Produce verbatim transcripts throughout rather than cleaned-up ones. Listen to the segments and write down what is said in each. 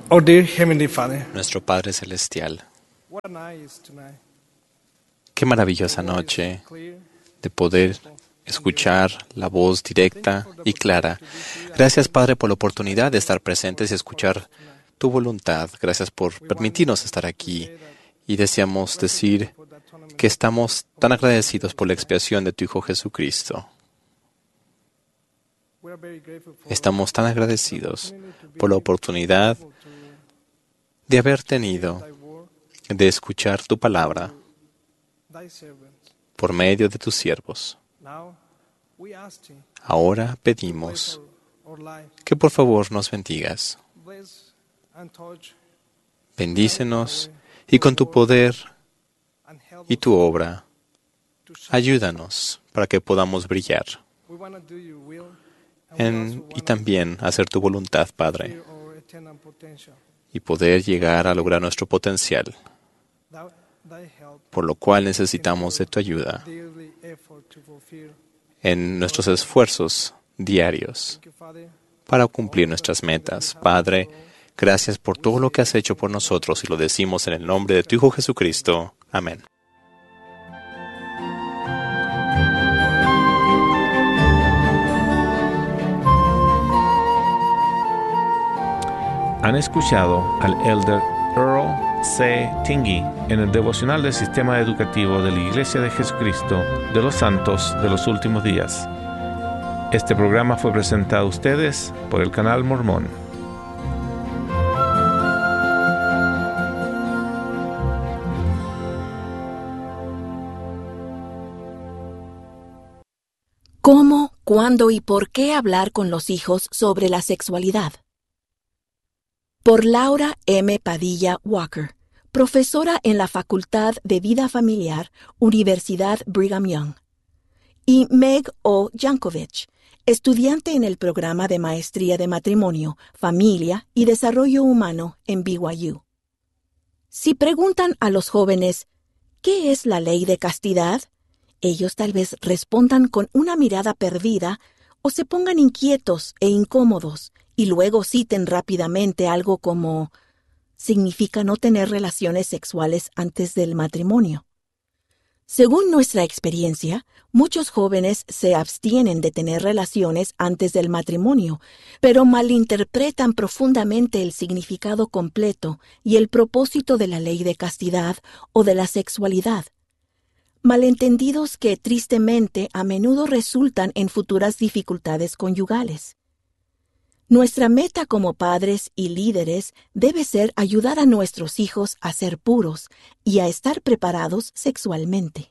Our dear Heavenly Father, Nuestro Padre Celestial, what a night is tonight. qué maravillosa Your voice noche is clear, de poder simple, and escuchar la voz directa y clara. Gracias, Padre, por la oportunidad de estar presentes y escuchar tu voluntad. Gracias por permitirnos estar aquí. Y deseamos decir que estamos tan agradecidos por la expiación de tu Hijo Jesucristo. Estamos tan agradecidos por la oportunidad de haber tenido de escuchar tu palabra por medio de tus siervos. Ahora pedimos que por favor nos bendigas. Bendícenos y con tu poder y tu obra, ayúdanos para que podamos brillar en, y también hacer tu voluntad, Padre, y poder llegar a lograr nuestro potencial, por lo cual necesitamos de tu ayuda en nuestros esfuerzos diarios para cumplir nuestras metas. Padre, gracias por todo lo que has hecho por nosotros y lo decimos en el nombre de tu Hijo Jesucristo. Amén. Han escuchado al Elder Earl C. Tingey en el devocional del Sistema Educativo de la Iglesia de Jesucristo de los Santos de los Últimos Días. Este programa fue presentado a ustedes por el Canal Mormón. ¿Cómo, cuándo y por qué hablar con los hijos sobre la sexualidad? Por Laura M. Padilla Walker, profesora en la Facultad de Vida Familiar, Universidad Brigham Young. Y Meg O. Jankovic, estudiante en el programa de Maestría de Matrimonio, Familia y Desarrollo Humano en B Y U. Si preguntan a los jóvenes, ¿qué es la ley de castidad?, ellos tal vez respondan con una mirada perdida o se pongan inquietos e incómodos y luego citen rápidamente algo como «significa no tener relaciones sexuales antes del matrimonio». Según nuestra experiencia, muchos jóvenes se abstienen de tener relaciones antes del matrimonio, pero malinterpretan profundamente el significado completo y el propósito de la ley de castidad o de la sexualidad. Malentendidos que tristemente a menudo resultan en futuras dificultades conyugales. Nuestra meta como padres y líderes debe ser ayudar a nuestros hijos a ser puros y a estar preparados sexualmente.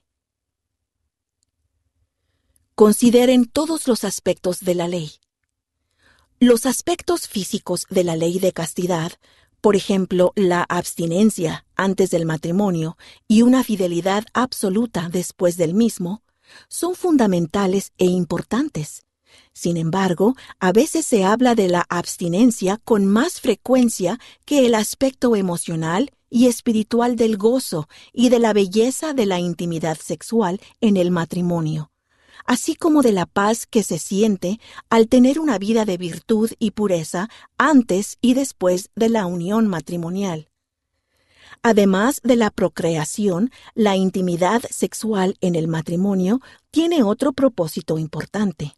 Consideren todos los aspectos de la ley. Los aspectos físicos de la ley de castidad, por ejemplo, la abstinencia antes del matrimonio y una fidelidad absoluta después del mismo, son fundamentales e importantes. Sin embargo, a veces se habla de la abstinencia con más frecuencia que el aspecto emocional y espiritual del gozo y de la belleza de la intimidad sexual en el matrimonio, así como de la paz que se siente al tener una vida de virtud y pureza antes y después de la unión matrimonial. Además de la procreación, la intimidad sexual en el matrimonio tiene otro propósito importante.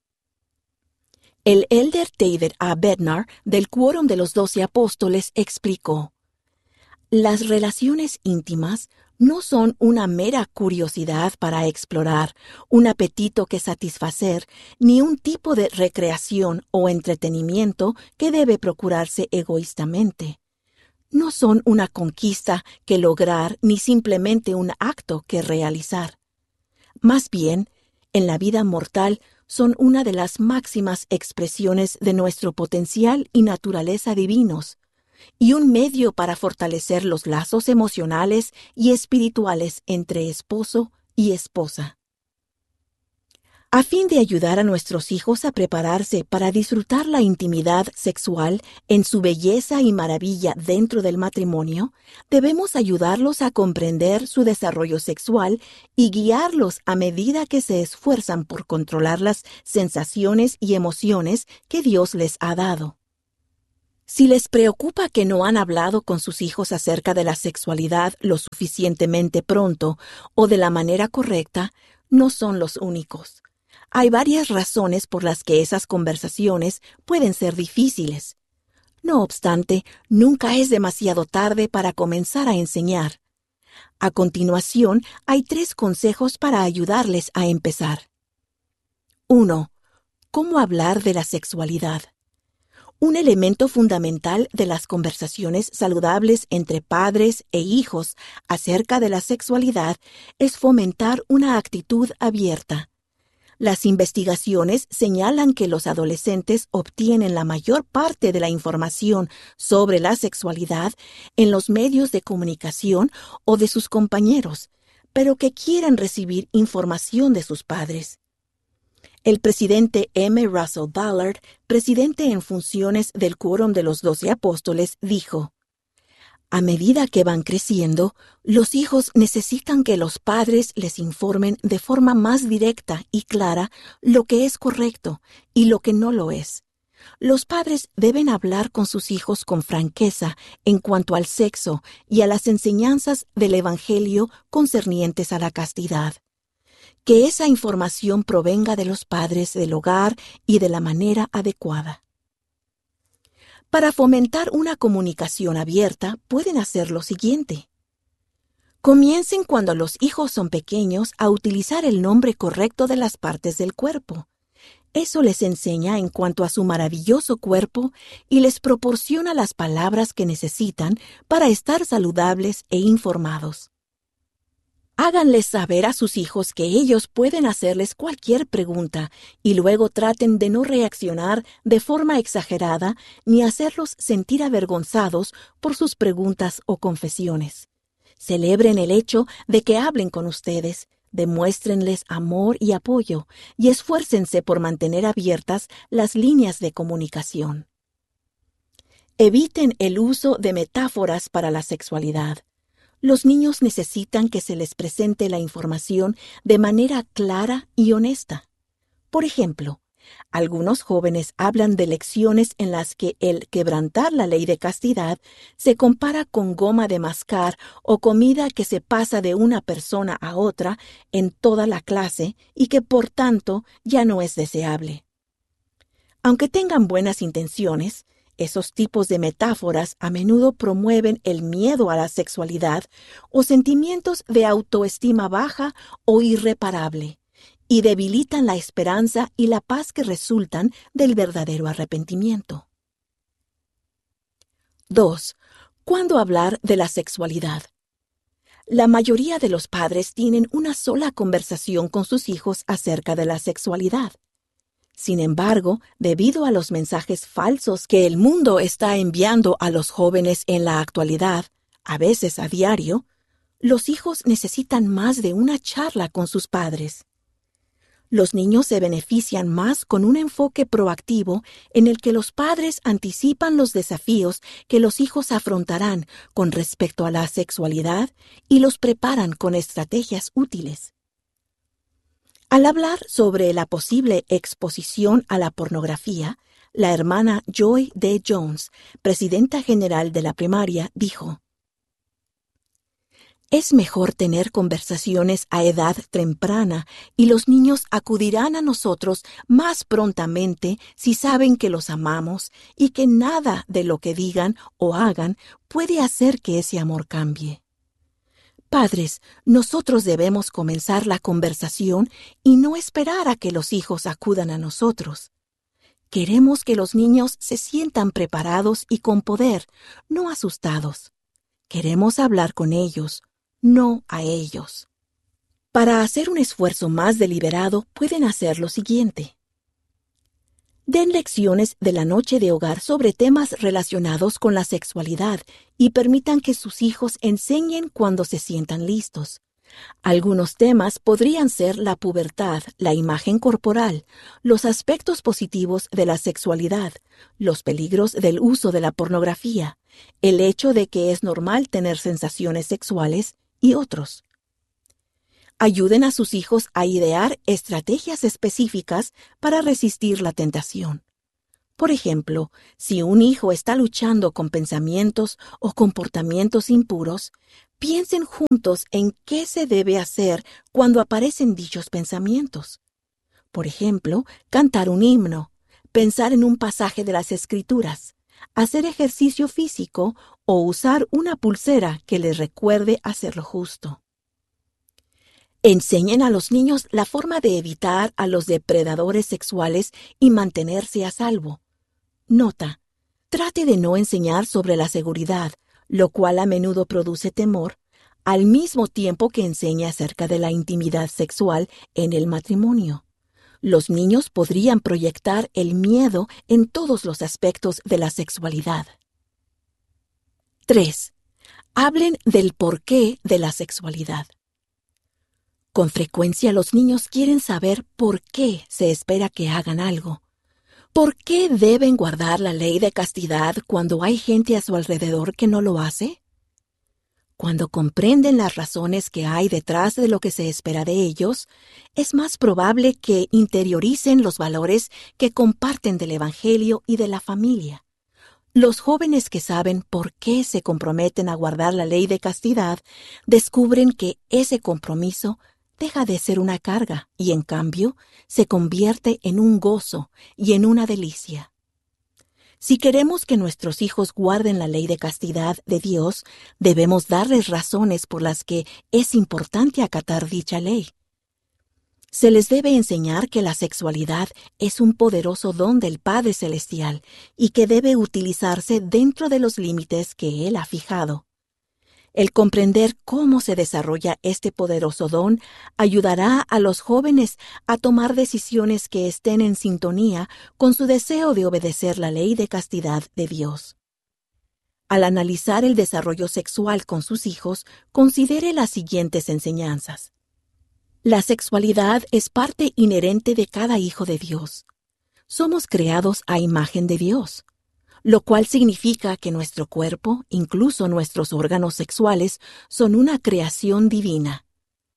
El elder David A. Bednar, del Quórum de los Doce Apóstoles, explicó: «Las relaciones íntimas no son una mera curiosidad para explorar, un apetito que satisfacer, ni un tipo de recreación o entretenimiento que debe procurarse egoístamente. No son una conquista que lograr ni simplemente un acto que realizar. Más bien, en la vida mortal son una de las máximas expresiones de nuestro potencial y naturaleza divinos, y un medio para fortalecer los lazos emocionales y espirituales entre esposo y esposa. A fin de ayudar a nuestros hijos a prepararse para disfrutar la intimidad sexual en su belleza y maravilla dentro del matrimonio, debemos ayudarlos a comprender su desarrollo sexual y guiarlos a medida que se esfuerzan por controlar las sensaciones y emociones que Dios les ha dado. Si les preocupa que no han hablado con sus hijos acerca de la sexualidad lo suficientemente pronto o de la manera correcta, no son los únicos. Hay varias razones por las que esas conversaciones pueden ser difíciles. No obstante, nunca es demasiado tarde para comenzar a enseñar. A continuación, hay tres consejos para ayudarles a empezar. uno. ¿Cómo hablar de la sexualidad? Un elemento fundamental de las conversaciones saludables entre padres e hijos acerca de la sexualidad es fomentar una actitud abierta. Las investigaciones señalan que los adolescentes obtienen la mayor parte de la información sobre la sexualidad en los medios de comunicación o de sus compañeros, pero que quieren recibir información de sus padres. El presidente M. Russell Ballard, presidente en funciones del Quórum de los Doce Apóstoles, dijo: a medida que van creciendo, los hijos necesitan que los padres les informen de forma más directa y clara lo que es correcto y lo que no lo es. Los padres deben hablar con sus hijos con franqueza en cuanto al sexo y a las enseñanzas del Evangelio concernientes a la castidad. Que esa información provenga de los padres del hogar y de la manera adecuada. Para fomentar una comunicación abierta, pueden hacer lo siguiente. Comiencen cuando los hijos son pequeños a utilizar el nombre correcto de las partes del cuerpo. Eso les enseña en cuanto a su maravilloso cuerpo y les proporciona las palabras que necesitan para estar saludables e informados. Háganles saber a sus hijos que ellos pueden hacerles cualquier pregunta y luego traten de no reaccionar de forma exagerada ni hacerlos sentir avergonzados por sus preguntas o confesiones. Celebren el hecho de que hablen con ustedes, demuéstrenles amor y apoyo y esfuércense por mantener abiertas las líneas de comunicación. Eviten el uso de metáforas para la sexualidad. Los niños necesitan que se les presente la información de manera clara y honesta. Por ejemplo, algunos jóvenes hablan de lecciones en las que el quebrantar la ley de castidad se compara con goma de mascar o comida que se pasa de una persona a otra en toda la clase y que por tanto ya no es deseable. Aunque tengan buenas intenciones, esos tipos de metáforas a menudo promueven el miedo a la sexualidad o sentimientos de autoestima baja o irreparable y debilitan la esperanza y la paz que resultan del verdadero arrepentimiento. dos. ¿Cuándo hablar de la sexualidad? La mayoría de los padres tienen una sola conversación con sus hijos acerca de la sexualidad. Sin embargo, debido a los mensajes falsos que el mundo está enviando a los jóvenes en la actualidad, a veces a diario, los hijos necesitan más de una charla con sus padres. Los niños se benefician más con un enfoque proactivo en el que los padres anticipan los desafíos que los hijos afrontarán con respecto a la sexualidad y los preparan con estrategias útiles. Al hablar sobre la posible exposición a la pornografía, la hermana Joy D. Jones, presidenta general de la primaria, dijo: es mejor tener conversaciones a edad temprana y los niños acudirán a nosotros más prontamente si saben que los amamos y que nada de lo que digan o hagan puede hacer que ese amor cambie. Padres, nosotros debemos comenzar la conversación y no esperar a que los hijos acudan a nosotros. Queremos que los niños se sientan preparados y con poder, no asustados. Queremos hablar con ellos, no a ellos. Para hacer un esfuerzo más deliberado, pueden hacer lo siguiente. Den lecciones de la noche de hogar sobre temas relacionados con la sexualidad y permitan que sus hijos enseñen cuando se sientan listos. Algunos temas podrían ser la pubertad, la imagen corporal, los aspectos positivos de la sexualidad, los peligros del uso de la pornografía, el hecho de que es normal tener sensaciones sexuales y otros. Ayuden a sus hijos a idear estrategias específicas para resistir la tentación. Por ejemplo, si un hijo está luchando con pensamientos o comportamientos impuros, piensen juntos en qué se debe hacer cuando aparecen dichos pensamientos. Por ejemplo, cantar un himno, pensar en un pasaje de las Escrituras, hacer ejercicio físico o usar una pulsera que les recuerde hacer lo justo. Enseñen a los niños la forma de evitar a los depredadores sexuales y mantenerse a salvo. Nota: trate de no enseñar sobre la seguridad, lo cual a menudo produce temor, al mismo tiempo que enseña acerca de la intimidad sexual en el matrimonio. Los niños podrían proyectar el miedo en todos los aspectos de la sexualidad. tres. Hablen del porqué de la sexualidad. Con frecuencia los niños quieren saber por qué se espera que hagan algo. ¿Por qué deben guardar la ley de castidad cuando hay gente a su alrededor que no lo hace? Cuando comprenden las razones que hay detrás de lo que se espera de ellos, es más probable que interioricen los valores que comparten del Evangelio y de la familia. Los jóvenes que saben por qué se comprometen a guardar la ley de castidad descubren que ese compromiso deja de ser una carga y, en cambio, se convierte en un gozo y en una delicia. Si queremos que nuestros hijos guarden la ley de castidad de Dios, debemos darles razones por las que es importante acatar dicha ley. Se les debe enseñar que la sexualidad es un poderoso don del Padre Celestial y que debe utilizarse dentro de los límites que Él ha fijado. El comprender cómo se desarrolla este poderoso don ayudará a los jóvenes a tomar decisiones que estén en sintonía con su deseo de obedecer la ley de castidad de Dios. Al analizar el desarrollo sexual con sus hijos, considere las siguientes enseñanzas. La sexualidad es parte inherente de cada hijo de Dios. Somos creados a imagen de Dios, lo cual significa que nuestro cuerpo, incluso nuestros órganos sexuales, son una creación divina.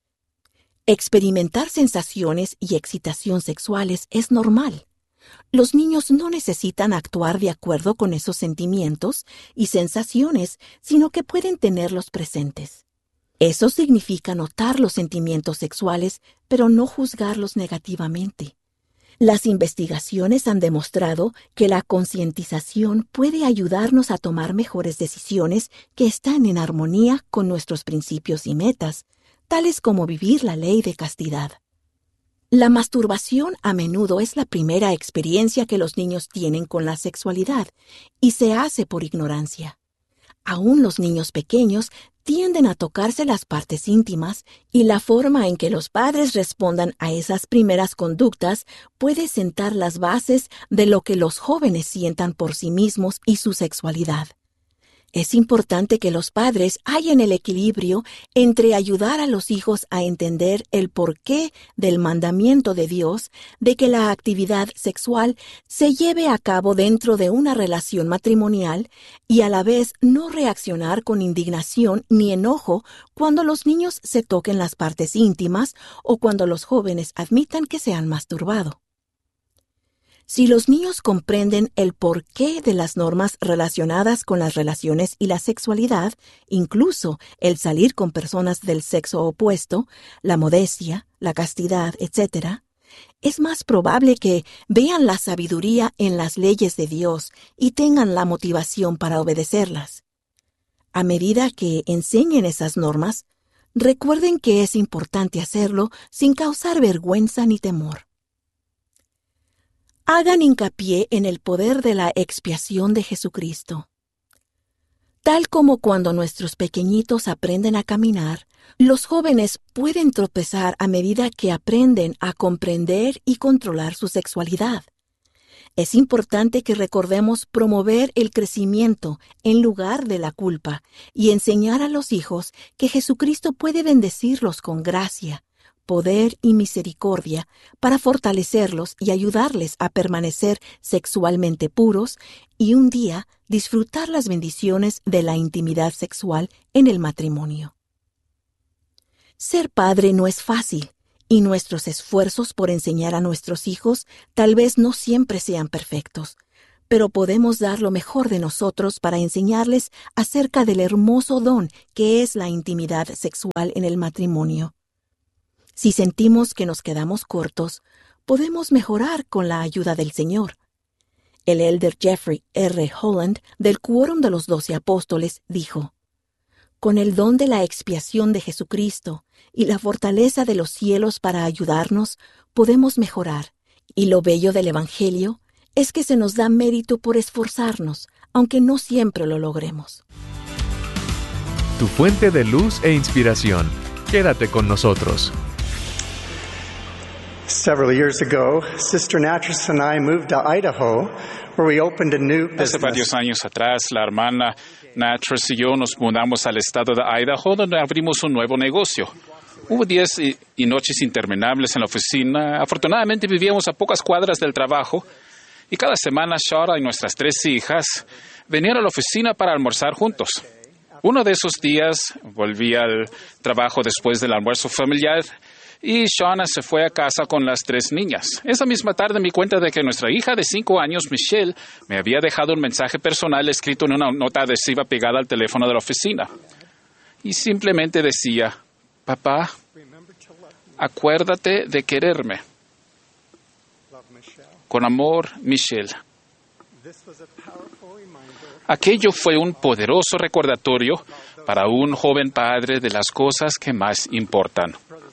Experimentar sensaciones y excitación sexuales es normal. Los niños no necesitan actuar de acuerdo con esos sentimientos y sensaciones, sino que pueden tenerlos presentes. Eso significa notar los sentimientos sexuales, pero no juzgarlos negativamente. Las investigaciones han demostrado que la concientización puede ayudarnos a tomar mejores decisiones que están en armonía con nuestros principios y metas, tales como vivir la ley de castidad. La masturbación a menudo es la primera experiencia que los niños tienen con la sexualidad y se hace por ignorancia. Aún los niños pequeños tienden a tocarse las partes íntimas y la forma en que los padres respondan a esas primeras conductas puede sentar las bases de lo que los jóvenes sientan por sí mismos y su sexualidad. Es importante que los padres hallen el equilibrio entre ayudar a los hijos a entender el porqué del mandamiento de Dios de que la actividad sexual se lleve a cabo dentro de una relación matrimonial y a la vez no reaccionar con indignación ni enojo cuando los niños se toquen las partes íntimas o cuando los jóvenes admitan que se han masturbado. Si los niños comprenden el porqué de las normas relacionadas con las relaciones y la sexualidad, incluso el salir con personas del sexo opuesto, la modestia, la castidad, etcétera, es más probable que vean la sabiduría en las leyes de Dios y tengan la motivación para obedecerlas. A medida que enseñen esas normas, recuerden que es importante hacerlo sin causar vergüenza ni temor. Hagan hincapié en el poder de la expiación de Jesucristo. Tal como cuando nuestros pequeñitos aprenden a caminar, los jóvenes pueden tropezar a medida que aprenden a comprender y controlar su sexualidad. Es importante que recordemos promover el crecimiento en lugar de la culpa y enseñar a los hijos que Jesucristo puede bendecirlos con gracia, poder y misericordia para fortalecerlos y ayudarles a permanecer sexualmente puros y un día disfrutar las bendiciones de la intimidad sexual en el matrimonio. Ser padre no es fácil y nuestros esfuerzos por enseñar a nuestros hijos tal vez no siempre sean perfectos, pero podemos dar lo mejor de nosotros para enseñarles acerca del hermoso don que es la intimidad sexual en el matrimonio. Si sentimos que nos quedamos cortos, podemos mejorar con la ayuda del Señor. El elder Jeffrey R. Holland, del Quórum de los Doce Apóstoles, dijo: «Con el don de la expiación de Jesucristo y la fortaleza de los cielos para ayudarnos, podemos mejorar. Y lo bello del Evangelio es que se nos da mérito por esforzarnos, aunque no siempre lo logremos». Tu fuente de luz e inspiración. Quédate con nosotros. Several years ago, Sister Natras and I moved to Idaho, where we opened a new business. Hace varios años atrás, la hermana Natras y yo nos mudamos al estado de Idaho, donde abrimos un nuevo negocio. Hubo días y, y noches interminables en la oficina. Afortunadamente vivíamos a pocas cuadras del trabajo, y cada semana Shara y nuestras tres hijas venían a la oficina para almorzar juntos. Uno de esos días volví al trabajo después del almuerzo familiar, y Shauna se fue a casa con las tres niñas. Esa misma tarde me di cuenta de que nuestra hija de cinco años, Michelle, me había dejado un mensaje personal escrito en una nota adhesiva pegada al teléfono de la oficina. Y simplemente decía: «Papá, acuérdate de quererme. Con amor, Michelle». Aquello fue un poderoso recordatorio para un joven padre de las cosas que más importan.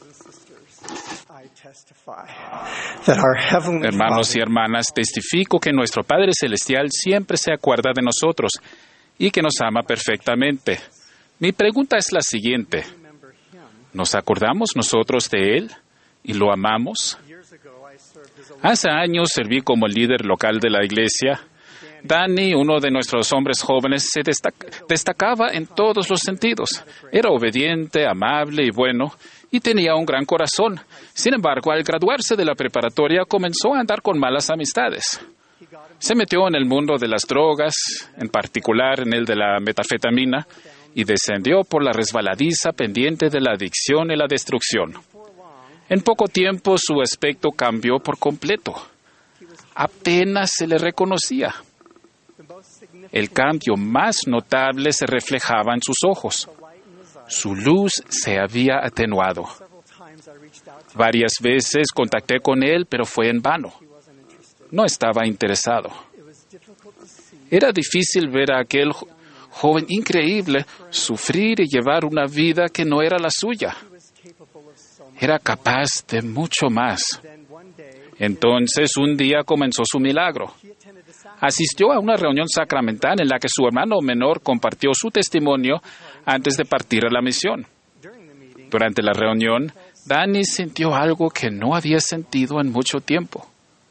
Hermanos y hermanas, testifico que nuestro Padre Celestial siempre se acuerda de nosotros y que nos ama perfectamente. Mi pregunta es la siguiente: ¿nos acordamos nosotros de Él y lo amamos? Hace años serví como líder local de la iglesia. Danny, uno de nuestros hombres jóvenes, se destac- destacaba en todos los sentidos. Era obediente, amable y bueno, y tenía un gran corazón. Sin embargo, al graduarse de la preparatoria, comenzó a andar con malas amistades. Se metió en el mundo de las drogas, en particular en el de la metanfetamina, y descendió por la resbaladiza pendiente de la adicción y la destrucción. En poco tiempo, su aspecto cambió por completo. Apenas se le reconocía. El cambio más notable se reflejaba en sus ojos. Su luz se había atenuado. Varias veces contacté con él, pero fue en vano. No estaba interesado. Era difícil ver a aquel joven increíble sufrir y llevar una vida que no era la suya. Era capaz de mucho más. Entonces, un día comenzó su milagro. Asistió a una reunión sacramental en la que su hermano menor compartió su testimonio antes de partir a la misión. Durante la reunión, Danny sintió algo que no había sentido en mucho tiempo.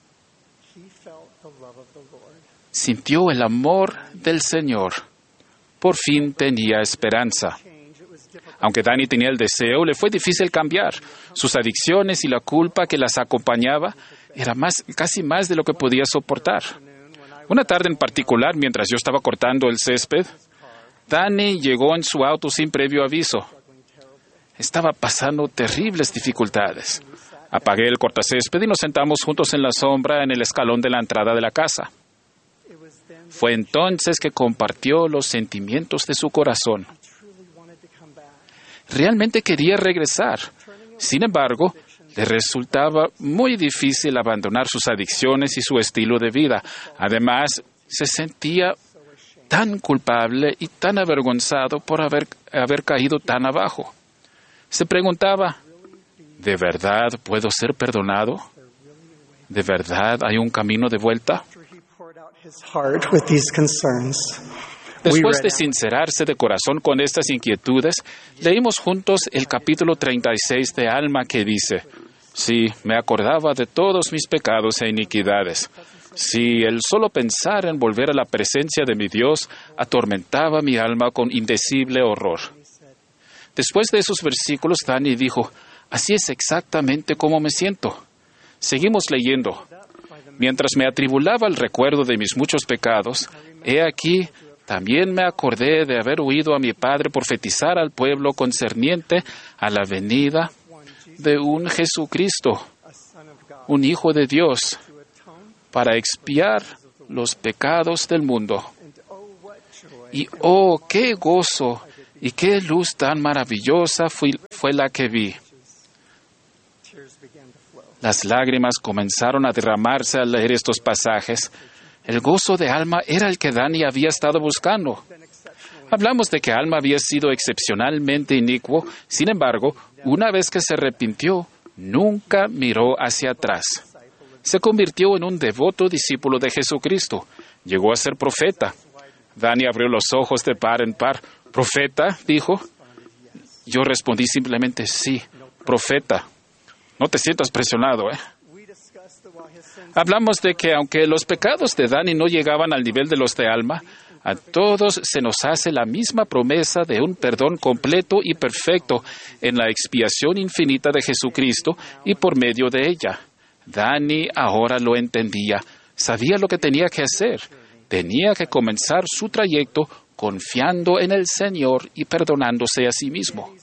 Sintió el amor del Señor. Por fin tenía esperanza. Aunque Danny tenía el deseo, le fue difícil cambiar. Sus adicciones y la culpa que las acompañaba era más, casi más de lo que podía soportar. Una tarde en particular, mientras yo estaba cortando el césped, Danny llegó en su auto sin previo aviso. Estaba pasando terribles dificultades. Apagué el cortacésped y nos sentamos juntos en la sombra en el escalón de la entrada de la casa. Fue entonces que compartió los sentimientos de su corazón. Realmente quería regresar. Sin embargo, le resultaba muy difícil abandonar sus adicciones y su estilo de vida. Además, se sentía tan culpable y tan avergonzado por haber, haber caído tan abajo. Se preguntaba: ¿de verdad puedo ser perdonado? ¿De verdad hay un camino de vuelta? Después de sincerarse de corazón con estas inquietudes, leímos juntos el capítulo treinta y seis de Alma, que dice: «Sí, me acordaba de todos mis pecados e iniquidades. Sí, el solo pensar en volver a la presencia de mi Dios atormentaba mi alma con indecible horror». Después de esos versículos, Danny dijo: «Así es exactamente como me siento». Seguimos leyendo. «Mientras me atribulaba el recuerdo de mis muchos pecados, he aquí, también me acordé de haber oído a mi padre profetizar al pueblo concerniente a la venida de un Jesucristo, un Hijo de Dios, para expiar los pecados del mundo. Y oh, qué gozo y qué luz tan maravillosa fue, fue la que vi. Las lágrimas comenzaron a derramarse al leer estos pasajes. El gozo de Alma era el que Danny había estado buscando. Hablamos de que Alma había sido excepcionalmente inicuo. Sin embargo, una vez que se arrepintió, nunca miró hacia atrás. Se convirtió en un devoto discípulo de Jesucristo. Llegó a ser profeta. Danny abrió los ojos de par en par. ¿Profeta?, dijo. Yo respondí simplemente, sí, profeta. No te sientas presionado, ¿eh? Hablamos de que aunque los pecados de Danny no llegaban al nivel de los de Alma, a todos se nos hace la misma promesa de un perdón completo y perfecto en la expiación infinita de Jesucristo y por medio de ella. Danny ahora lo entendía, sabía lo que tenía que hacer. Tenía que comenzar su trayecto confiando en el Señor y perdonándose a sí mismo.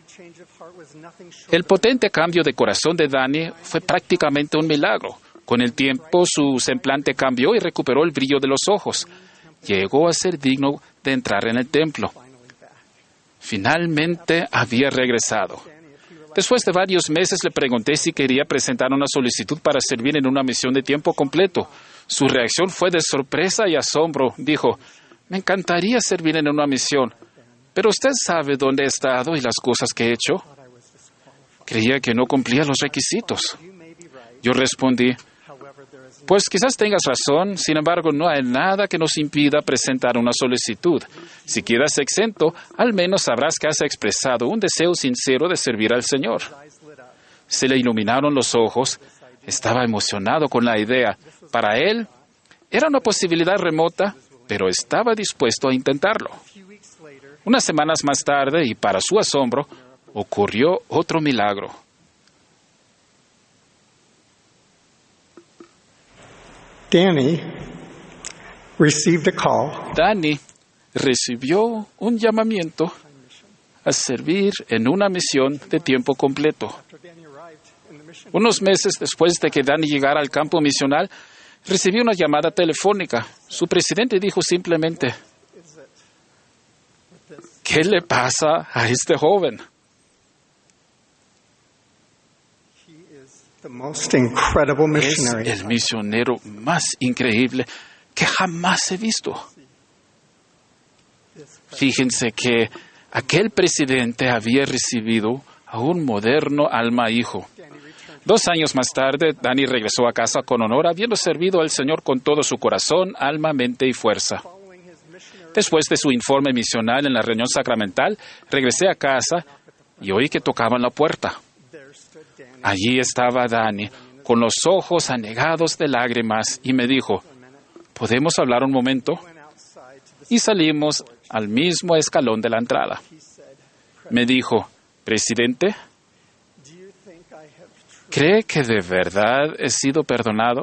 El potente cambio de corazón de Danny fue prácticamente un milagro. Con el tiempo, su semblante cambió y recuperó el brillo de los ojos. Llegó a ser digno de entrar en el templo. Finalmente había regresado. Después de varios meses le pregunté si quería presentar una solicitud para servir en una misión de tiempo completo. Su reacción fue de sorpresa y asombro. Dijo, me encantaría servir en una misión, pero usted sabe dónde he estado y las cosas que he hecho. Creía que no cumplía los requisitos. Yo respondí, pues quizás tengas razón, sin embargo no hay nada que nos impida presentar una solicitud. Si quedas exento, al menos sabrás que has expresado un deseo sincero de servir al Señor. Se le iluminaron los ojos. Estaba emocionado con la idea. Para él, era una posibilidad remota, pero estaba dispuesto a intentarlo. Unas semanas más tarde, y para su asombro, ocurrió otro milagro. Danny received a call Danny recibió un llamamiento a servir en una misión de tiempo completo. Unos meses después de que Danny llegara al campo misional, recibió una llamada telefónica. Su presidente dijo simplemente, ¿qué le pasa a este joven? the most incredible Es missionary. el misionero más increíble que jamás he visto. Fíjense que aquel presidente había recibido a un moderno alma hijo. Dos años más tarde, Danny regresó a casa con honor, habiendo servido al Señor con todo su corazón, alma, mente y fuerza. Después de su informe misional en la reunión sacramental, regresé a casa y oí que tocaban la puerta. Allí estaba Danny, con los ojos anegados de lágrimas, y me dijo, ¿podemos hablar un momento? Y salimos al mismo escalón de la entrada. Me dijo, Presidente, ¿cree que de verdad he sido perdonado?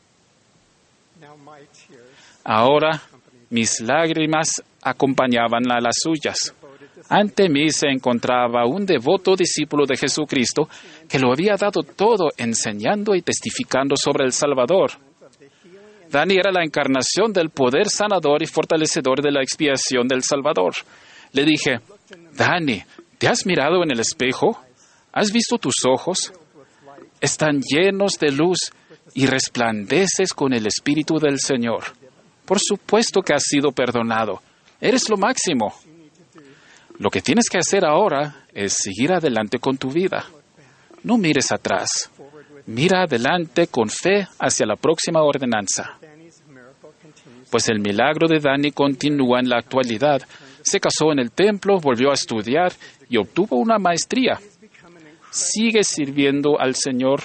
Ahora mis lágrimas acompañaban a las suyas. Ante mí se encontraba un devoto discípulo de Jesucristo que lo había dado todo enseñando y testificando sobre el Salvador. Danny era la encarnación del poder sanador y fortalecedor de la expiación del Salvador. Le dije, Danny, ¿te has mirado en el espejo? ¿Has visto tus ojos? Están llenos de luz y resplandeces con el Espíritu del Señor. Por supuesto que has sido perdonado. Eres lo máximo. Lo que tienes que hacer ahora es seguir adelante con tu vida. No mires atrás. Mira adelante con fe hacia la próxima ordenanza. Pues el milagro de Danny continúa en la actualidad. Se casó en el templo, volvió a estudiar y obtuvo una maestría. Sigue sirviendo al Señor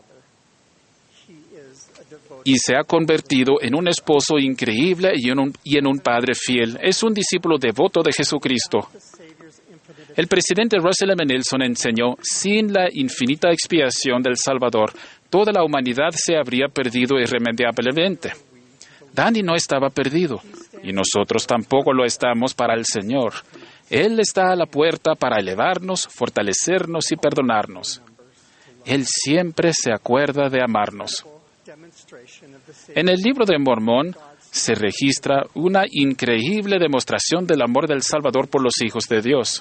y se ha convertido en un esposo increíble y en un, y en un padre fiel. Es un discípulo devoto de Jesucristo. El presidente Russell M. Nelson enseñó, sin la infinita expiación del Salvador, toda la humanidad se habría perdido irremediablemente. Danny no estaba perdido, y nosotros tampoco lo estamos para el Señor. Él está a la puerta para elevarnos, fortalecernos y perdonarnos. Él siempre se acuerda de amarnos. En el libro de Mormón, se registra una increíble demostración del amor del Salvador por los hijos de Dios.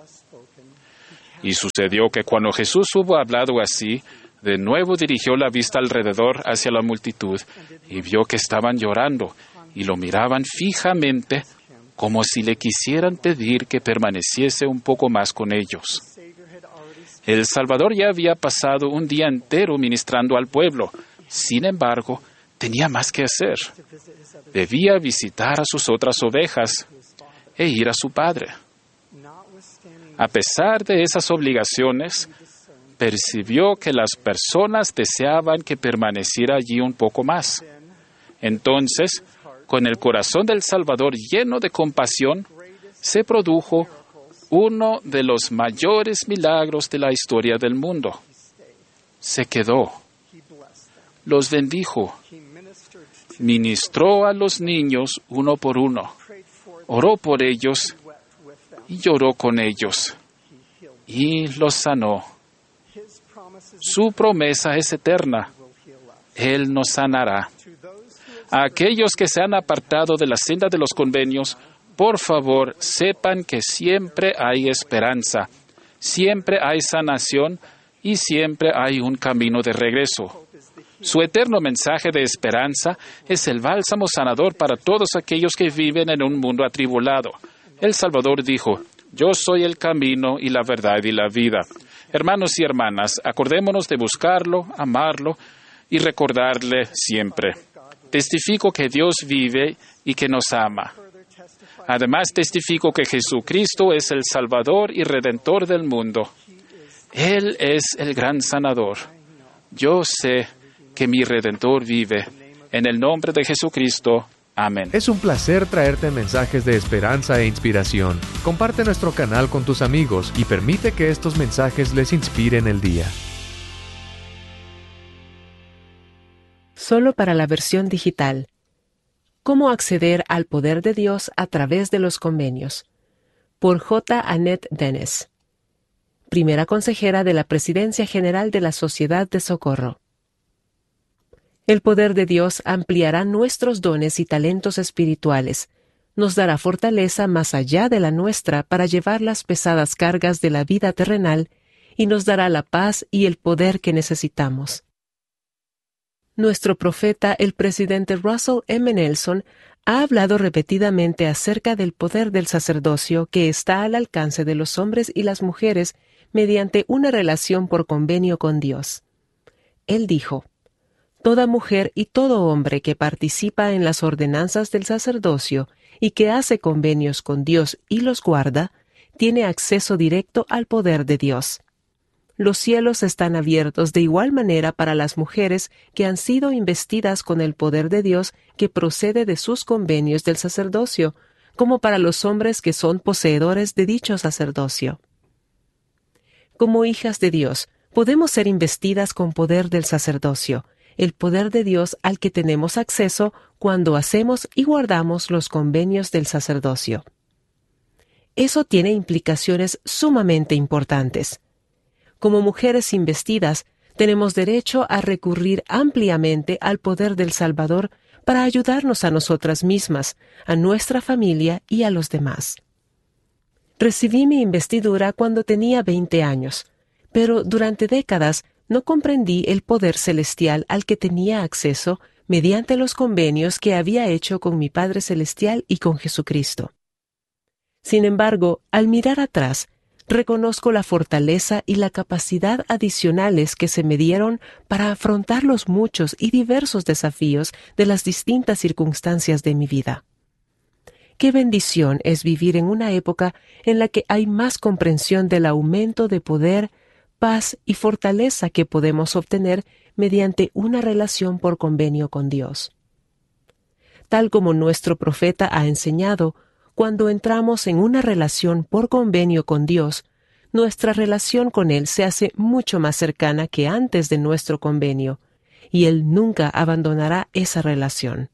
Y sucedió que cuando Jesús hubo hablado así, de nuevo dirigió la vista alrededor hacia la multitud y vio que estaban llorando y lo miraban fijamente como si le quisieran pedir que permaneciese un poco más con ellos. El Salvador ya había pasado un día entero ministrando al pueblo. Sin embargo, tenía más que hacer. Debía visitar a sus otras ovejas e ir a su Padre. A pesar de esas obligaciones, percibió que las personas deseaban que permaneciera allí un poco más. Entonces, con el corazón del Salvador lleno de compasión, se produjo uno de los mayores milagros de la historia del mundo. Se quedó, los bendijo, ministró a los niños uno por uno, oró por ellos y lloró con ellos, y los sanó. Su promesa es eterna. Él nos sanará. A aquellos que se han apartado de la senda de los convenios, por favor, sepan que siempre hay esperanza, siempre hay sanación y siempre hay un camino de regreso. Su eterno mensaje de esperanza es el bálsamo sanador para todos aquellos que viven en un mundo atribulado. El Salvador dijo: yo soy el camino y la verdad y la vida. Hermanos y hermanas, acordémonos de buscarlo, amarlo y recordarle siempre. Testifico que Dios vive y que nos ama. Además, testifico que Jesucristo es el Salvador y Redentor del mundo. Él es el gran sanador. Yo sé que mi Redentor vive. En el nombre de Jesucristo. Amén. Es un placer traerte mensajes de esperanza e inspiración. Comparte nuestro canal con tus amigos y permite que estos mensajes les inspiren el día. Solo para la versión digital. ¿Cómo acceder al poder de Dios a través de los convenios? Por J. Annette Dennis, primera consejera de la Presidencia General de la Sociedad de Socorro. El poder de Dios ampliará nuestros dones y talentos espirituales, nos dará fortaleza más allá de la nuestra para llevar las pesadas cargas de la vida terrenal y nos dará la paz y el poder que necesitamos. Nuestro profeta, el presidente Russell M. Nelson, ha hablado repetidamente acerca del poder del sacerdocio que está al alcance de los hombres y las mujeres mediante una relación por convenio con Dios. Él dijo: toda mujer y todo hombre que participa en las ordenanzas del sacerdocio y que hace convenios con Dios y los guarda, tiene acceso directo al poder de Dios. Los cielos están abiertos de igual manera para las mujeres que han sido investidas con el poder de Dios que procede de sus convenios del sacerdocio, como para los hombres que son poseedores de dicho sacerdocio. Como hijas de Dios, podemos ser investidas con poder del sacerdocio, el poder de Dios al que tenemos acceso cuando hacemos y guardamos los convenios del sacerdocio. Eso tiene implicaciones sumamente importantes. Como mujeres investidas, tenemos derecho a recurrir ampliamente al poder del Salvador para ayudarnos a nosotras mismas, a nuestra familia y a los demás. Recibí mi investidura cuando tenía veinte años, pero durante décadas no comprendí el poder celestial al que tenía acceso mediante los convenios que había hecho con mi Padre Celestial y con Jesucristo. Sin embargo, al mirar atrás, reconozco la fortaleza y la capacidad adicionales que se me dieron para afrontar los muchos y diversos desafíos de las distintas circunstancias de mi vida. Qué bendición es vivir en una época en la que hay más comprensión del aumento de poder, paz y fortaleza que podemos obtener mediante una relación por convenio con Dios. Tal como nuestro profeta ha enseñado, cuando entramos en una relación por convenio con Dios, nuestra relación con Él se hace mucho más cercana que antes de nuestro convenio, y Él nunca abandonará esa relación.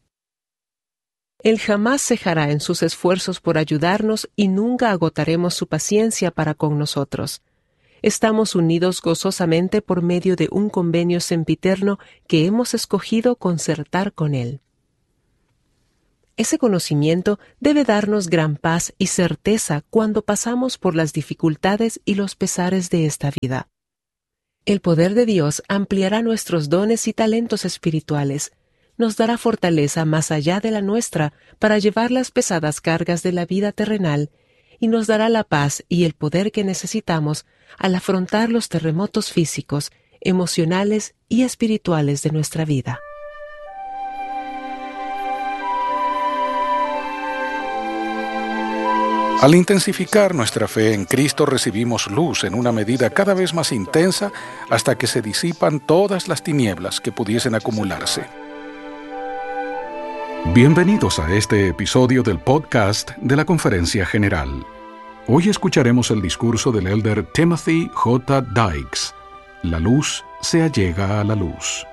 Él jamás cejará en sus esfuerzos por ayudarnos y nunca agotaremos su paciencia para con nosotros. Estamos unidos gozosamente por medio de un convenio sempiterno que hemos escogido concertar con Él. Ese conocimiento debe darnos gran paz y certeza cuando pasamos por las dificultades y los pesares de esta vida. El poder de Dios ampliará nuestros dones y talentos espirituales, nos dará fortaleza más allá de la nuestra para llevar las pesadas cargas de la vida terrenal y nos dará la paz y el poder que necesitamos al afrontar los terremotos físicos, emocionales y espirituales de nuestra vida. Al intensificar nuestra fe en Cristo recibimos luz en una medida cada vez más intensa hasta que se disipan todas las tinieblas que pudiesen acumularse. Bienvenidos a este episodio del podcast de la Conferencia General. Hoy escucharemos el discurso del elder Timothy J. Dykes. La luz se allega a la luz.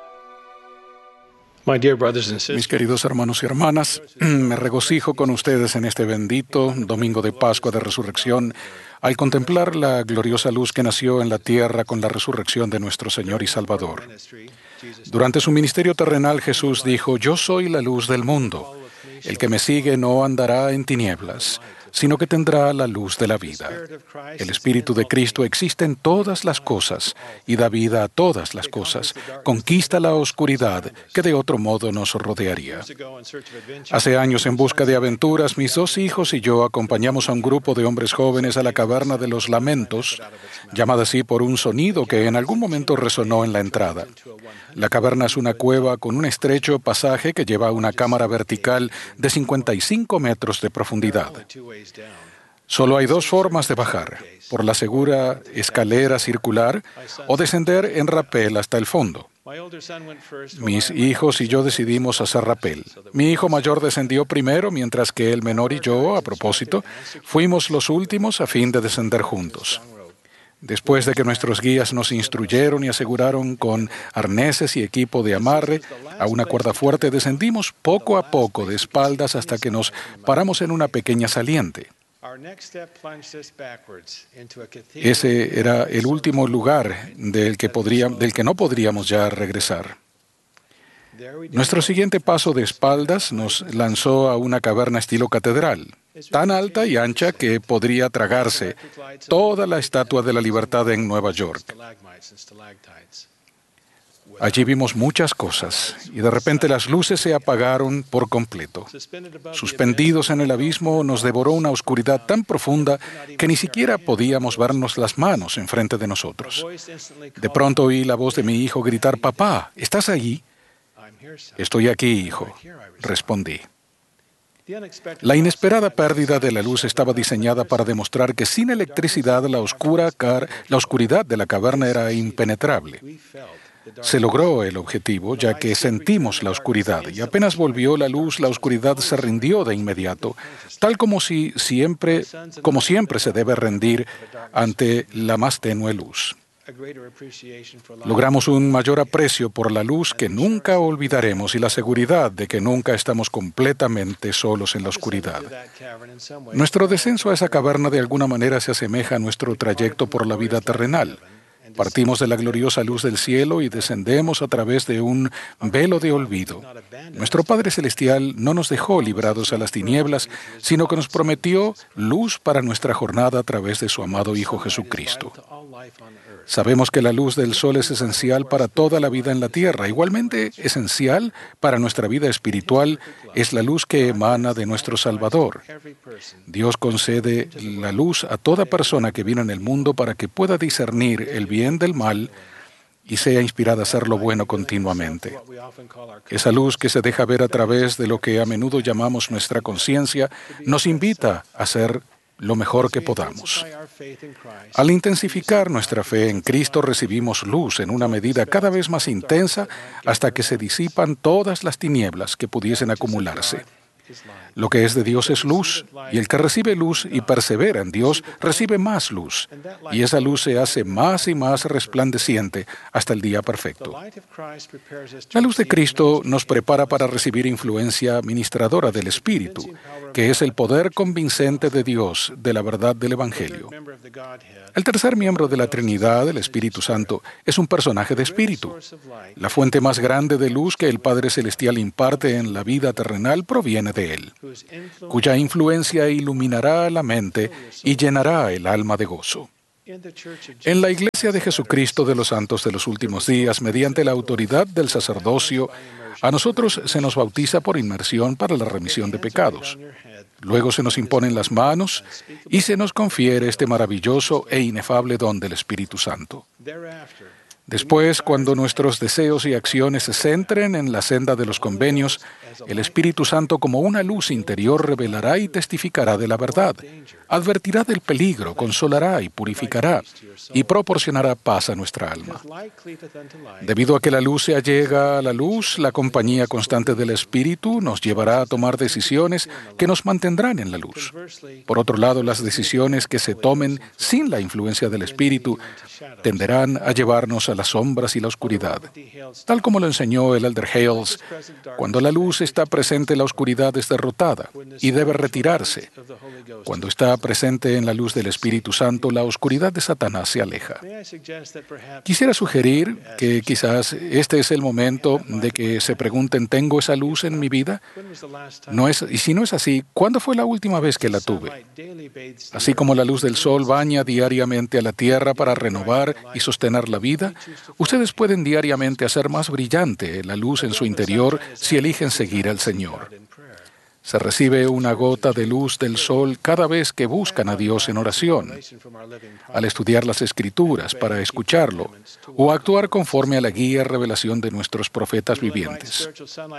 Mis queridos hermanos y hermanas, me regocijo con ustedes en este bendito domingo de Pascua de Resurrección al contemplar la gloriosa luz que nació en la tierra con la resurrección de nuestro Señor y Salvador. Durante su ministerio terrenal, Jesús dijo: «Yo soy la luz del mundo. El que me sigue no andará en tinieblas, sino que tendrá la luz de la vida». El Espíritu de Cristo existe en todas las cosas y da vida a todas las cosas. Conquista la oscuridad que de otro modo nos rodearía. Hace años, en busca de aventuras, mis dos hijos y yo acompañamos a un grupo de hombres jóvenes a la caverna de los lamentos, llamada así por un sonido que en algún momento resonó en la entrada. La caverna es una cueva con un estrecho pasaje que lleva a una cámara vertical de cincuenta y cinco metros de profundidad. Solo hay dos formas de bajar: por la segura escalera circular o descender en rapel hasta el fondo. Mis hijos y yo decidimos hacer rapel. Mi hijo mayor descendió primero, mientras que el menor y yo, a propósito, fuimos los últimos a fin de descender juntos. Después de que nuestros guías nos instruyeron y aseguraron con arneses y equipo de amarre a una cuerda fuerte, descendimos poco a poco de espaldas hasta que nos paramos en una pequeña saliente. Ese era el último lugar del que, podría, del que no podríamos ya regresar. Nuestro siguiente paso de espaldas nos lanzó a una caverna estilo catedral, tan alta y ancha que podría tragarse toda la Estatua de la Libertad en Nueva York. Allí vimos muchas cosas y de repente las luces se apagaron por completo. Suspendidos en el abismo, nos devoró una oscuridad tan profunda que ni siquiera podíamos vernos las manos enfrente de nosotros. De pronto oí la voz de mi hijo gritar: «Papá, ¿estás allí?» «Estoy aquí, hijo», respondí. La inesperada pérdida de la luz estaba diseñada para demostrar que sin electricidad la, oscura car- la oscuridad de la caverna era impenetrable. Se logró el objetivo, ya que sentimos la oscuridad, y apenas volvió la luz, la oscuridad se rindió de inmediato, tal como si siempre, como siempre se debe rendir ante la más tenue luz. Logramos un mayor aprecio por la luz que nunca olvidaremos y la seguridad de que nunca estamos completamente solos en la oscuridad. Nuestro descenso a esa caverna de alguna manera se asemeja a nuestro trayecto por la vida terrenal. Partimos de la gloriosa luz del cielo y descendemos a través de un velo de olvido. Nuestro Padre Celestial no nos dejó librados a las tinieblas, sino que nos prometió luz para nuestra jornada a través de su amado Hijo Jesucristo. Sabemos que la luz del sol es esencial para toda la vida en la tierra. Igualmente esencial para nuestra vida espiritual es la luz que emana de nuestro Salvador. Dios concede la luz a toda persona que viene en el mundo para que pueda discernir el bien del mal y sea inspirada a hacer lo bueno continuamente. Esa luz que se deja ver a través de lo que a menudo llamamos nuestra conciencia nos invita a hacer lo mejor que podamos. Al intensificar nuestra fe en Cristo recibimos luz en una medida cada vez más intensa hasta que se disipan todas las tinieblas que pudiesen acumularse. Lo que es de Dios es luz, y el que recibe luz y persevera en Dios recibe más luz, y esa luz se hace más y más resplandeciente hasta el día perfecto. La luz de Cristo nos prepara para recibir influencia ministradora del Espíritu, que es el poder convincente de Dios de la verdad del Evangelio. El tercer miembro de la Trinidad, el Espíritu Santo, es un personaje de espíritu. La fuente más grande de luz que el Padre Celestial imparte en la vida terrenal proviene de Él, cuya influencia iluminará la mente y llenará el alma de gozo. En la Iglesia de Jesucristo de los Santos de los Últimos Días, mediante la autoridad del sacerdocio, a nosotros se nos bautiza por inmersión para la remisión de pecados. Luego se nos imponen las manos y se nos confiere este maravilloso e inefable don del Espíritu Santo. Después, cuando nuestros deseos y acciones se centren en la senda de los convenios, el Espíritu Santo como una luz interior revelará y testificará de la verdad, advertirá del peligro, consolará y purificará, y proporcionará paz a nuestra alma. Debido a que la luz se allega a la luz, la compañía constante del Espíritu nos llevará a tomar decisiones que nos mantendrán en la luz. Por otro lado, las decisiones que se tomen sin la influencia del Espíritu tenderán a llevarnos a las sombras y la oscuridad. Tal como lo enseñó el Elder Hales, cuando la luz está presente, la oscuridad es derrotada y debe retirarse. Cuando está presente en la luz del Espíritu Santo, la oscuridad de Satanás se aleja. Quisiera sugerir que quizás este es el momento de que se pregunten, ¿tengo esa luz en mi vida? No es, y si no es así, ¿cuándo fue la última vez que la tuve? Así como la luz del sol baña diariamente a la tierra para renovar y sostener la vida, ustedes pueden diariamente hacer más brillante la luz en su interior si eligen seguir al Señor. Se recibe una gota de luz del sol cada vez que buscan a Dios en oración, al estudiar las Escrituras para escucharlo o actuar conforme a la guía y revelación de nuestros profetas vivientes.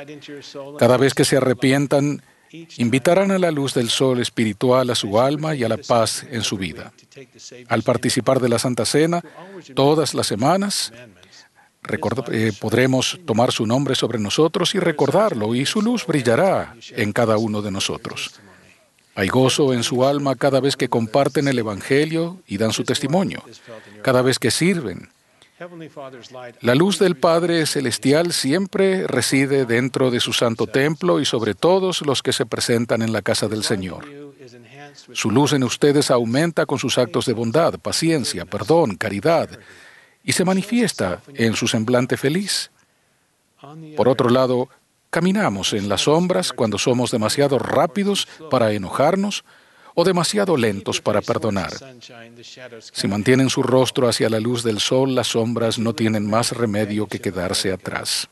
Cada vez que se arrepientan, invitarán a la luz del sol espiritual a su alma y a la paz en su vida. Al participar de la Santa Cena, todas las semanas, Record- eh, podremos tomar su nombre sobre nosotros y recordarlo, y su luz brillará en cada uno de nosotros. Hay gozo en su alma cada vez que comparten el Evangelio y dan su testimonio, cada vez que sirven. La luz del Padre Celestial siempre reside dentro de su santo templo y sobre todos los que se presentan en la casa del Señor. Su luz en ustedes aumenta con sus actos de bondad, paciencia, perdón, caridad, y se manifiesta en su semblante feliz. Por otro lado, caminamos en las sombras cuando somos demasiado rápidos para enojarnos o demasiado lentos para perdonar. Si mantienen su rostro hacia la luz del sol, las sombras no tienen más remedio que quedarse atrás.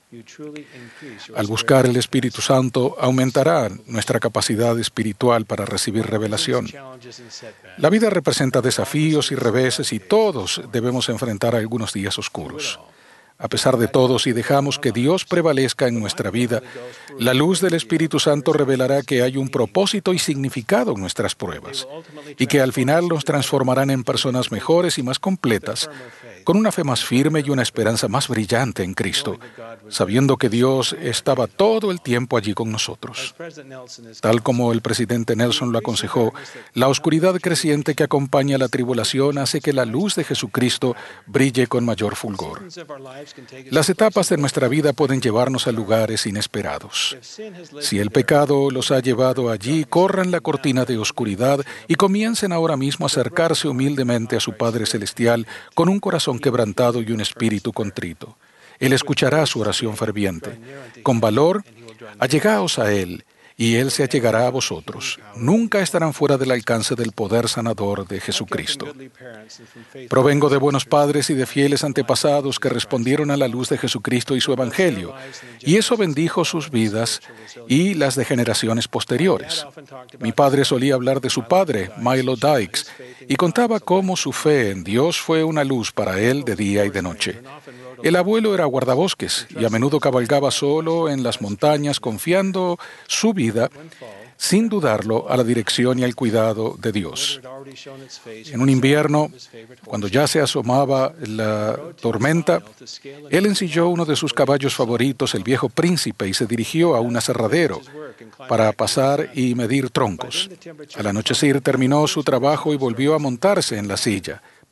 Al buscar el Espíritu Santo, aumentará nuestra capacidad espiritual para recibir revelación. La vida representa desafíos y reveses y todos debemos enfrentar algunos días oscuros. A pesar de todo, si dejamos que Dios prevalezca en nuestra vida, la luz del Espíritu Santo revelará que hay un propósito y significado en nuestras pruebas, y que al final nos transformarán en personas mejores y más completas, con una fe más firme y una esperanza más brillante en Cristo, sabiendo que Dios estaba todo el tiempo allí con nosotros. Tal como el presidente Nelson lo aconsejó, la oscuridad creciente que acompaña la tribulación hace que la luz de Jesucristo brille con mayor fulgor. Las etapas de nuestra vida pueden llevarnos a lugares inesperados. Si el pecado los ha llevado allí, corran la cortina de oscuridad y comiencen ahora mismo a acercarse humildemente a su Padre Celestial con un corazón quebrantado y un espíritu contrito. Él escuchará su oración ferviente. Con valor, allegaos a Él, y Él se allegará a vosotros. Nunca estarán fuera del alcance del poder sanador de Jesucristo. Provengo de buenos padres y de fieles antepasados que respondieron a la luz de Jesucristo y su Evangelio, y eso bendijo sus vidas y las de generaciones posteriores. Mi padre solía hablar de su padre, Milo Dykes, y contaba cómo su fe en Dios fue una luz para él de día y de noche. El abuelo era guardabosques y a menudo cabalgaba solo en las montañas, confiando su vida, sin dudarlo, a la dirección y al cuidado de Dios. En un invierno, cuando ya se asomaba la tormenta, él ensilló uno de sus caballos favoritos, el viejo Príncipe, y se dirigió a un aserradero para pasar y medir troncos. Al anochecer terminó su trabajo y volvió a montarse en la silla.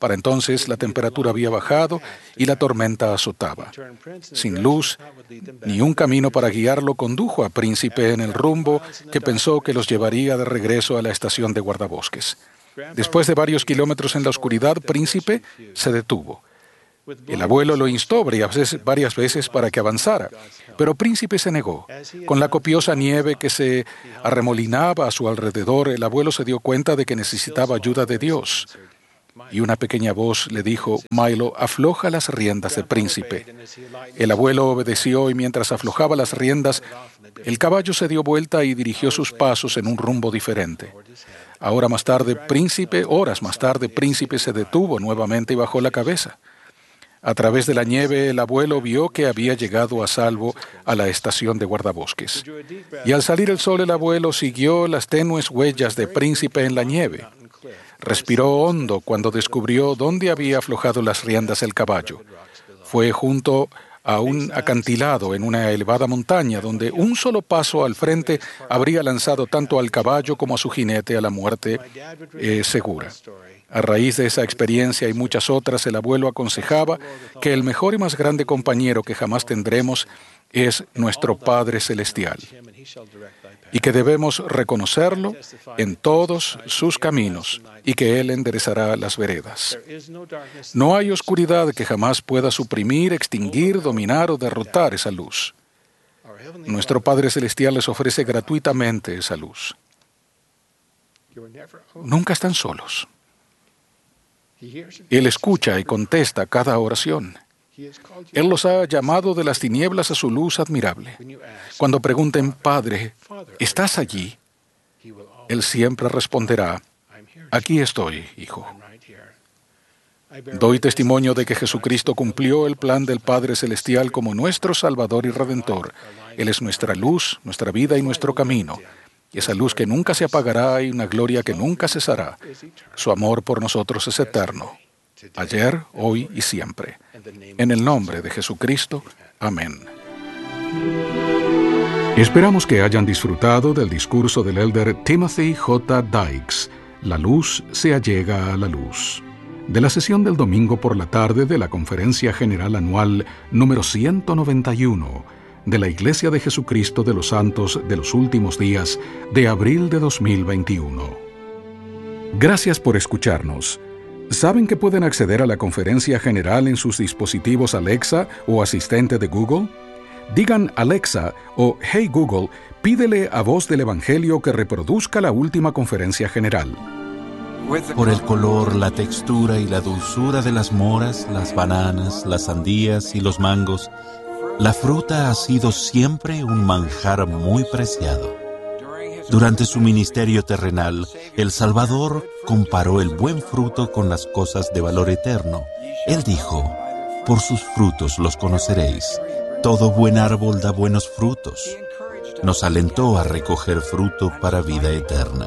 Para entonces la temperatura había bajado y la tormenta azotaba. Sin luz, ni un camino para guiarlo condujo a Príncipe en el rumbo que pensó que los llevaría de regreso a la estación de guardabosques. Después de varios kilómetros en la oscuridad, Príncipe se detuvo. El abuelo lo instó varias veces, varias veces para que avanzara, pero Príncipe se negó. Con la copiosa nieve que se arremolinaba a su alrededor, el abuelo se dio cuenta de que necesitaba ayuda de Dios. Y una pequeña voz le dijo: Milo, afloja las riendas de Príncipe. El abuelo obedeció y mientras aflojaba las riendas, el caballo se dio vuelta y dirigió sus pasos en un rumbo diferente. Ahora más tarde, Príncipe, horas más tarde, Príncipe se detuvo nuevamente y bajó la cabeza. A través de la nieve, el abuelo vio que había llegado a salvo a la estación de guardabosques. Y al salir el sol, el abuelo siguió las tenues huellas de Príncipe en la nieve. Respiró hondo cuando descubrió dónde había aflojado las riendas el caballo. Fue junto a un acantilado en una elevada montaña, donde un solo paso al frente habría lanzado tanto al caballo como a su jinete a la muerte eh, segura. A raíz de esa experiencia y muchas otras, el abuelo aconsejaba que el mejor y más grande compañero que jamás tendremos es nuestro Padre Celestial, y que debemos reconocerlo en todos sus caminos y que Él enderezará las veredas. No hay oscuridad que jamás pueda suprimir, extinguir, dominar o derrotar esa luz. Nuestro Padre Celestial les ofrece gratuitamente esa luz. Nunca están solos. Él escucha y contesta cada oración. Él los ha llamado de las tinieblas a su luz admirable. Cuando pregunten: Padre, ¿estás allí?, Él siempre responderá: aquí estoy, hijo. Doy testimonio de que Jesucristo cumplió el plan del Padre Celestial como nuestro Salvador y Redentor. Él es nuestra luz, nuestra vida y nuestro camino. Esa luz que nunca se apagará y una gloria que nunca cesará. Su amor por nosotros es eterno, ayer, hoy y siempre. En el nombre de Jesucristo. Amén. Esperamos que hayan disfrutado del discurso del elder Timothy J. Dykes, La luz se allega a la luz, de la sesión del domingo por la tarde de la Conferencia General Anual número ciento noventa y uno de la Iglesia de Jesucristo de los Santos de los Últimos Días de abril de dos mil veintiuno. Gracias por escucharnos. ¿Saben que pueden acceder a la conferencia general en sus dispositivos Alexa o asistente de Google? Digan: Alexa o Hey Google, pídele a Voz del Evangelio que reproduzca la última conferencia general. Por el color, la textura y la dulzura de las moras, las bananas, las sandías y los mangos, la fruta ha sido siempre un manjar muy preciado. Durante su ministerio terrenal, el Salvador comparó el buen fruto con las cosas de valor eterno. Él dijo: por sus frutos los conoceréis. Todo buen árbol da buenos frutos. Nos alentó a recoger fruto para vida eterna.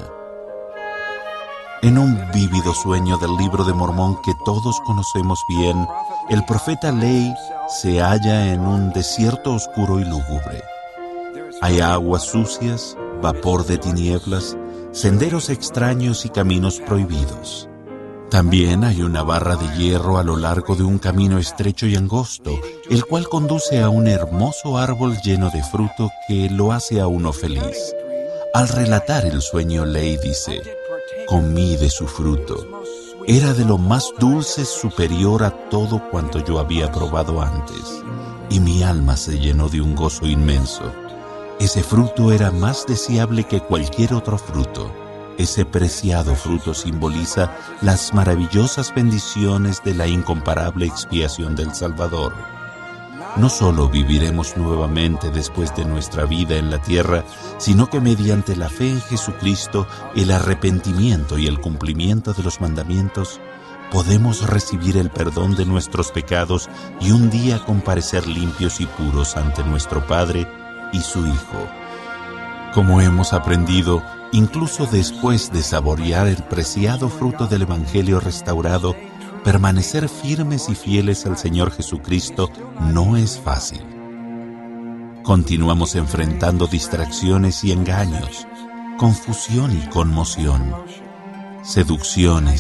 En un vívido sueño del Libro de Mormón que todos conocemos bien, el profeta Ley se halla en un desierto oscuro y lúgubre. Hay aguas sucias, vapor de tinieblas, senderos extraños y caminos prohibidos. También hay una barra de hierro a lo largo de un camino estrecho y angosto, el cual conduce a un hermoso árbol lleno de fruto que lo hace a uno feliz. Al relatar el sueño, Ley dice: comí de su fruto. Era de lo más dulce, superior a todo cuanto yo había probado antes, y mi alma se llenó de un gozo inmenso. Ese fruto era más deseable que cualquier otro fruto. Ese preciado fruto simboliza las maravillosas bendiciones de la incomparable expiación del Salvador. No solo viviremos nuevamente después de nuestra vida en la tierra, sino que mediante la fe en Jesucristo, el arrepentimiento y el cumplimiento de los mandamientos, podemos recibir el perdón de nuestros pecados y un día comparecer limpios y puros ante nuestro Padre y su Hijo. Como hemos aprendido, incluso después de saborear el preciado fruto del Evangelio restaurado, permanecer firmes y fieles al Señor Jesucristo no es fácil. Continuamos enfrentando distracciones y engaños, confusión y conmoción, seducciones,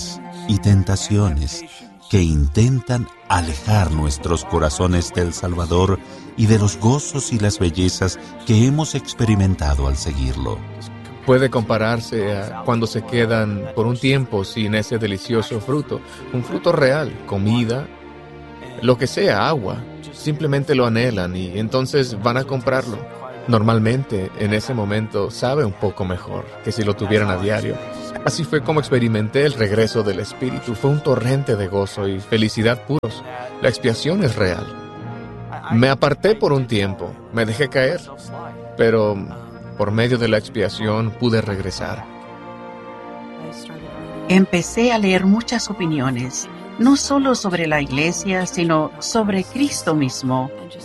y tentaciones que intentan alejar nuestros corazones del Salvador y de los gozos y las bellezas que hemos experimentado al seguirlo. Puede compararse a cuando se quedan por un tiempo sin ese delicioso fruto, un fruto real, comida, lo que sea, agua. Simplemente lo anhelan y entonces van a comprarlo. Normalmente, en ese momento, sabe un poco mejor que si lo tuvieran a diario. Así fue como experimenté el regreso del Espíritu. Fue un torrente de gozo y felicidad puros. La expiación es real. Me aparté por un tiempo, me dejé caer, pero por medio de la expiación pude regresar. Empecé a leer muchas opiniones, no solo sobre la iglesia, sino sobre Cristo mismo.